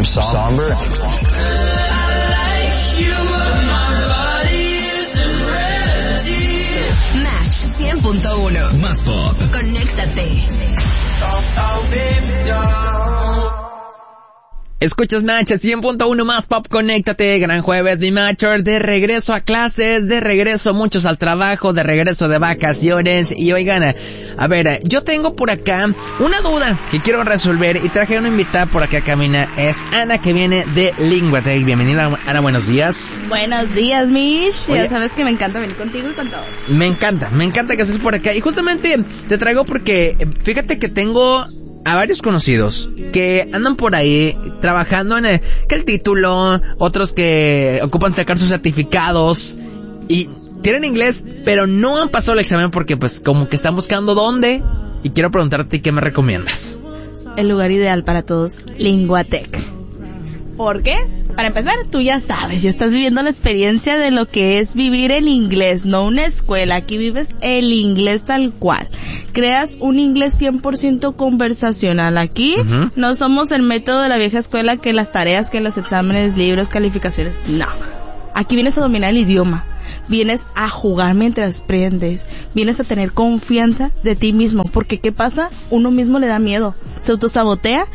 somber. Match 100.1. Más pop. Conéctate. Escuchas Match 100.1 Más Pop, conéctate. Gran jueves, mi Matcher, de regreso a clases, de regreso muchos al trabajo, de regreso de vacaciones. Y oigan, a ver, yo tengo por acá una duda que quiero resolver y traje a una invitada por acá, camina. Es Ana, que viene de Linguatec. Bienvenida, Ana, buenos días. Buenos días, Mish. Oye, ya sabes que me encanta venir contigo y con todos. Me encanta que estés por acá. Y justamente te traigo porque fíjate que tengo a varios conocidos que andan por ahí trabajando en que el título, otros que ocupan sacar sus certificados y tienen inglés, pero no han pasado el examen porque pues como que están buscando dónde. Y quiero preguntarte, ¿qué me recomiendas? El lugar ideal para todos, Linguatec. ¿Por qué? Para empezar, tú ya sabes, ya estás viviendo la experiencia de lo que es vivir el inglés, no una escuela. Aquí vives el inglés tal cual. Creas un inglés 100% conversacional. Aquí no somos el método de la vieja escuela, que las tareas, que los exámenes, libros, calificaciones. No. Aquí vienes a dominar el idioma. Vienes a jugar mientras aprendes. Vienes a tener confianza de ti mismo. Porque ¿qué pasa? Uno mismo le da miedo. Se autosabotea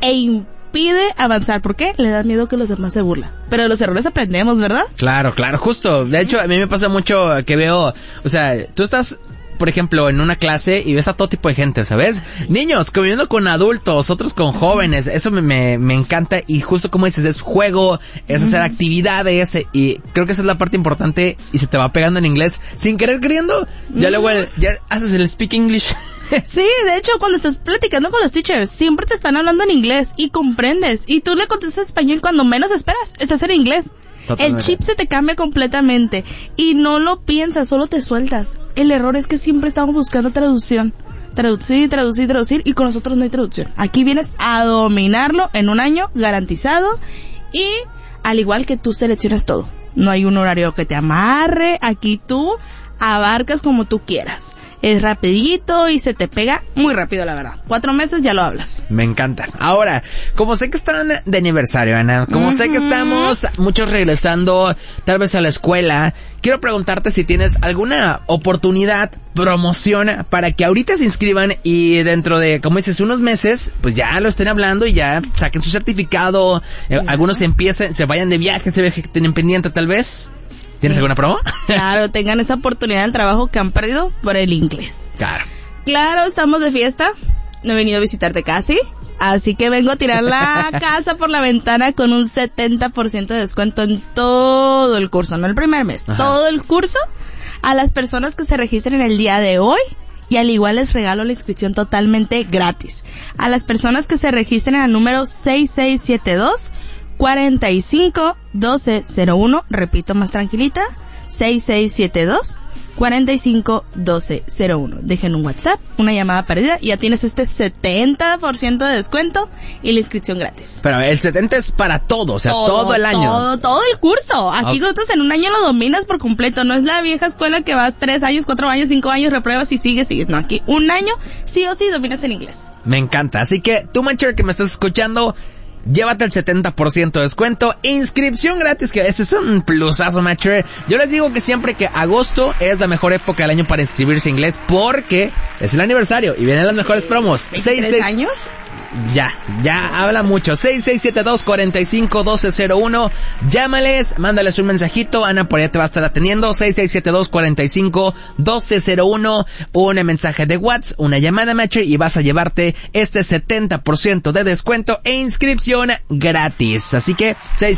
e pide avanzar. ¿Por qué? Le da miedo que los demás se burlen. Pero de los errores aprendemos, ¿verdad? Claro, justo. De hecho, a mí me pasa mucho que veo, o sea, tú estás, por ejemplo, en una clase y ves a todo tipo de gente, ¿sabes? Sí. Niños conviviendo con adultos, otros con jóvenes. Eso me encanta. Y justo como dices, es juego, es hacer actividades. Y creo que esa es la parte importante. Y se te va pegando en inglés sin querer queriendo. Ya luego ya haces el speak English. Sí, de hecho, cuando estás platicando con los teachers, siempre te están hablando en inglés y comprendes. Y tú le contestas español cuando menos esperas. Estás en inglés. Totalmente. El chip se te cambia completamente. Y no lo piensas, solo te sueltas. El error es que siempre estamos buscando traducción. Traducir. Y con nosotros no hay traducción. Aquí vienes a dominarlo en un año garantizado. Y al igual que tú seleccionas todo. No hay un horario que te amarre. Aquí tú abarcas como tú quieras. Es rapidito y se te pega muy rápido, la verdad. 4 meses ya lo hablas. Me encanta. Ahora, como sé que están de aniversario, Ana, como sé que estamos muchos regresando tal vez a la escuela, quiero preguntarte si tienes alguna oportunidad, promoción, para que ahorita se inscriban y dentro de, como dices, unos meses, pues ya lo estén hablando y ya saquen su certificado, algunos empiecen, se vayan de viaje, se ve que tienen pendiente tal vez. ¿Tienes alguna promo? Claro, tengan esa oportunidad del trabajo que han perdido por el inglés. Claro, estamos de fiesta. No he venido a visitarte casi. Así que vengo a tirar la casa por la ventana con un 70% de descuento en todo el curso. No el primer mes, todo el curso. A las personas que se registren el día de hoy. Y al igual les regalo la inscripción totalmente gratis. A las personas que se registren al número 6672 451201, repito más tranquilita, 6672-451201. Dejen un WhatsApp, una llamada perdida y ya tienes este 70% de descuento y la inscripción gratis. Pero el 70 es para todo, o sea, todo el año. Todo el curso. Aquí nosotros en un año lo dominas por completo. No es la vieja escuela que vas 3 años, 4 años, 5 años, repruebas y sigues. No, aquí un año sí o sí dominas el inglés. Me encanta. Así que tú, Matcher, que me estás escuchando, llévate el 70% de descuento, inscripción gratis, que ese es un plusazo, Matcher. Yo les digo que siempre que agosto es la mejor época del año para inscribirse en inglés, porque es el aniversario y vienen las mejores promos. 23 años. Ya habla mucho. 6672-451201. Llámales, mándales un mensajito. Ana por allá te va a estar atendiendo. 6672-451201. Un mensaje de WhatsApp, una llamada, Matcher, y vas a llevarte este 70% de descuento e inscripción gratis. Así que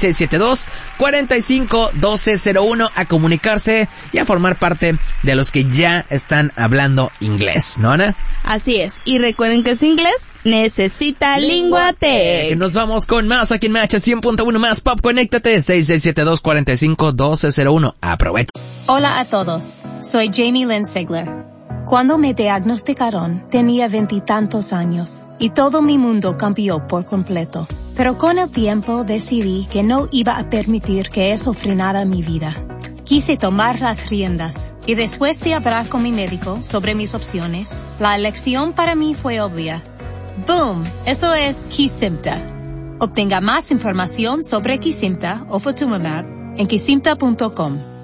6672-451201, a comunicarse y a formar parte de los que ya están hablando inglés, ¿no, Ana? Así es. Y recuerden que es inglés necesita Linguatec. Nos vamos con más aquí en Match 100.1 Más Pop. Conéctate, 6672-451201. Aprovecha. Hola a todos, soy Jamie Lynn Sigler. Cuando me diagnosticaron, tenía 20 y tantos años, y todo mi mundo cambió por completo. Pero con el tiempo decidí que no iba a permitir que eso frenara mi vida. Quise tomar las riendas, y después de hablar con mi médico sobre mis opciones, la elección para mí fue obvia. ¡Boom! Eso es Kesimpta. Obtenga más información sobre Kesimpta o Ofatumumab en kesimpta.com.